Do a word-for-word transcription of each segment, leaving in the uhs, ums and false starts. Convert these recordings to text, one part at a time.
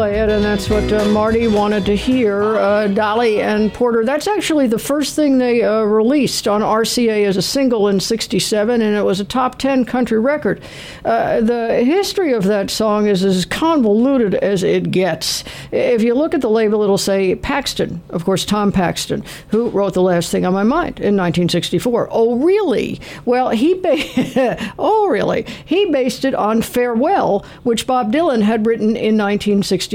And that's what uh, Marty wanted to hear. Uh, Dolly and Porter. That's actually the first thing they uh, released on R C A as a single in sixty-seven, and it was a top ten country record. Uh, the history of that song is as convoluted as it gets. If you look at the label, it'll say Paxton, of course, Tom Paxton, who wrote The Last Thing on My Mind in nineteen sixty-four. Oh, really? Well, he ba- oh, really? He based it on Farewell, which Bob Dylan had written in nineteen sixty-two.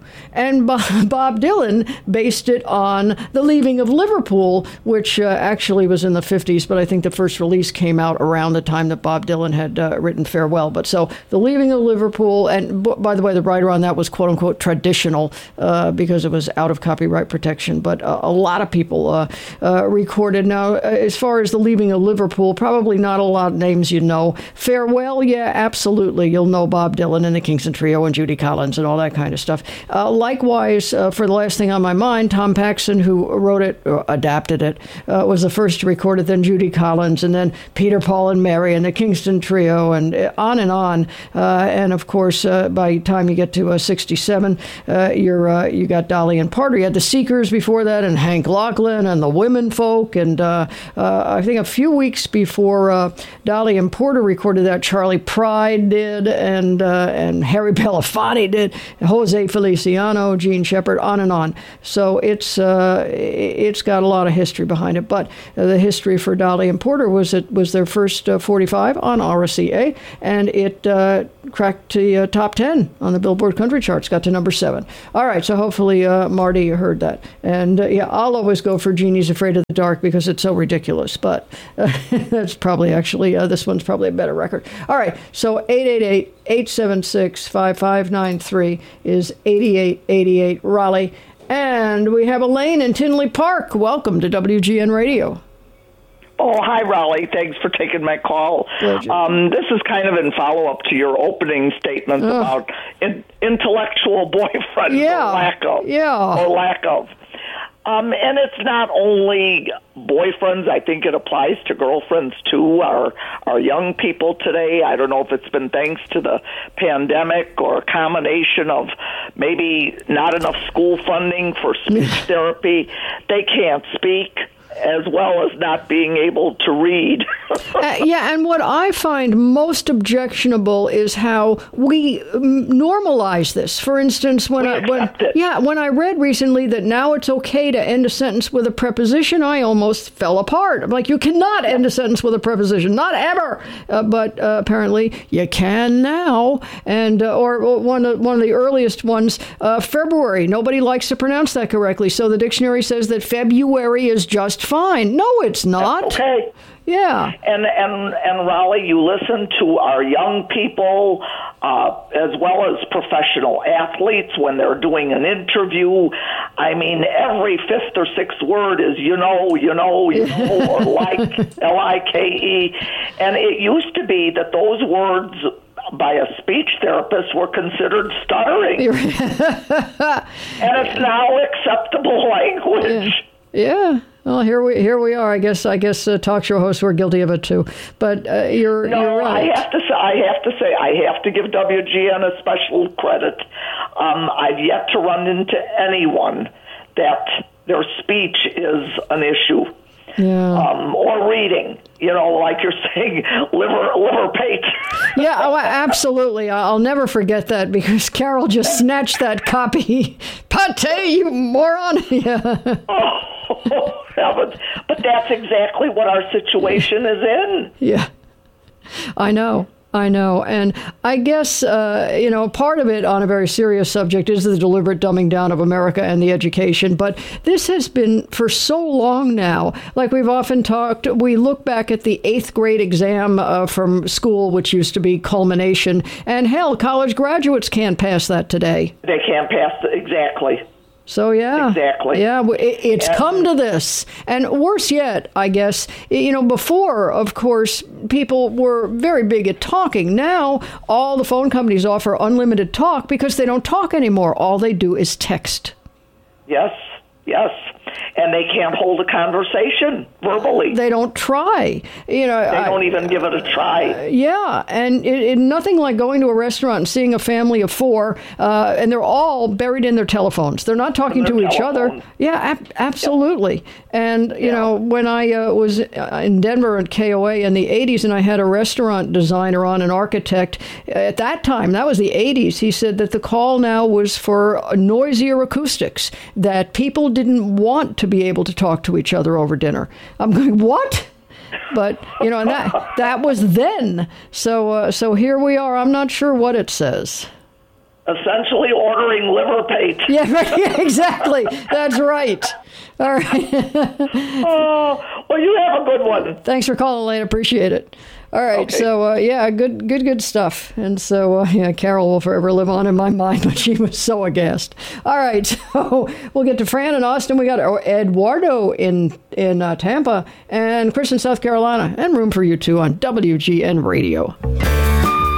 And Bob Dylan based it on The Leaving of Liverpool, which uh, actually was in the fifties, but I think the first release came out around the time that Bob Dylan had uh, written Farewell. But so The Leaving of Liverpool, and b- by the way, the writer on that was quote-unquote traditional uh, because it was out of copyright protection. But uh, a lot of people uh, uh, recorded. Now, as far as The Leaving of Liverpool, probably not a lot of names you know. Farewell, yeah, absolutely. You'll know Bob Dylan and the Kingston Trio and Judy Collins and all that kind of stuff. Uh, likewise, uh, for The Last Thing on My Mind, Tom Paxton, who wrote it, or adapted it, uh, was the first to record it, then Judy Collins, and then Peter, Paul, and Mary, and the Kingston Trio, and on and on. Uh, and, of course, uh, by the time you get to uh, sixty-seven, uh, you're, uh, you got Dolly and Porter. You had the Seekers before that, and Hank Lachlan, and the Women Folk, and uh, uh, I think a few weeks before uh, Dolly and Porter recorded that, Charlie Pride did, and, uh, and Harry Belafonte did, Jose Feliciano, Gene Shepard, on and on. So it's uh, it's got a lot of history behind it. But uh, the history for Dolly and Porter was it was their first uh, forty-five on R C A, and it uh, cracked the uh, top ten on the Billboard Country Charts, got to number seven. All right, so hopefully uh, Marty heard that. And uh, yeah, I'll always go for Jeannie's Afraid of the Dark because it's so ridiculous. But uh, that's probably actually, uh, this one's probably a better record. All right, so eight eight eight, eight seven six, five five nine three is eighty-eight eighty-eight Raleigh. And we have Elaine in Tinley Park. Welcome to W G N Radio. Oh, hi, Raleigh. Thanks for taking my call. Um, this is kind of in follow-up to your opening statements oh. about in, intellectual boyfriends yeah. or lack of. Yeah. Or lack of. Um, and it's not only boyfriends. I think it applies to girlfriends, too, our, our young people today. I don't know if it's been thanks to the pandemic or a combination of maybe not enough school funding for speech therapy. They can't speak, as well as not being able to read. uh, yeah, and what I find most objectionable is how we um, normalize this. For instance, when we I when it. yeah, when I read recently that now it's okay to end a sentence with a preposition, I almost fell apart. I'm like, you cannot end a sentence with a preposition, not ever. Uh, but uh, apparently you can now. And uh, or, or one of, one of the earliest ones, uh, February. Nobody likes to pronounce that correctly, so the dictionary says that February is just fine. No, it's not. Okay. Yeah. And and and Raleigh, you listen to our young people uh, as well as professional athletes when they're doing an interview. I mean, every fifth or sixth word is you know, you know, you know, or like, L I K E. And it used to be that those words by a speech therapist were considered stuttering. And it's now acceptable language. Yeah. yeah. Well, here we here we are. I guess I guess uh, talk show hosts were guilty of it too. But uh, you're no, you're right. I have to say I have to say I have to give W G N a special credit. Um, I've yet to run into anyone that their speech is an issue. Yeah. Um, or reading, you know, like you're saying, liver liver pate. Yeah, oh, absolutely. I'll never forget that because Carol just snatched that copy. Pate, you moron. Yeah. Oh, heavens. But that's exactly what our situation is in. Yeah, I know. I know. And I guess, uh, you know, part of it on a very serious subject is the deliberate dumbing down of America and the education. But this has been for so long now. Like we've often talked, we look back at the eighth grade exam uh, from school, which used to be culmination. And hell, college graduates can't pass that today. They can't pass it, exactly. So, yeah, exactly. Yeah, it, it's and, come to this. And worse yet, I guess, you know, before, of course, people were very big at talking. Now, all the phone companies offer unlimited talk because they don't talk anymore. All they do is text. Yes, yes. and they can't hold a conversation verbally. They don't try. You know, they don't I, even give it a try. Yeah, and it, it, nothing like going to a restaurant and seeing a family of four, uh, and they're all buried in their telephones. They're not talking to each telephone. other. Yeah, ab- absolutely. Yep. And, you yeah. know, when I uh, was in Denver at K O A in the eighties, and I had a restaurant designer on, an architect, at that time, that was the eighties, he said that the call now was for noisier acoustics, that people didn't want to be able to talk to each other over dinner. I'm going, what? But, you know, and that that was then. So uh, so here we are. I'm not sure what it says. Essentially ordering liver pate. Yeah, right, yeah, exactly. That's right. All right. Oh, well, you have a good one. Thanks for calling, Lane. Appreciate it. All right, okay. so uh, yeah, good, good, good stuff. And so uh, yeah, Carol will forever live on in my mind, but she was so aghast. All right, so we'll get to Fran in Austin. We got Eduardo in in uh, Tampa, and Chris in South Carolina, and room for you too on W G N Radio.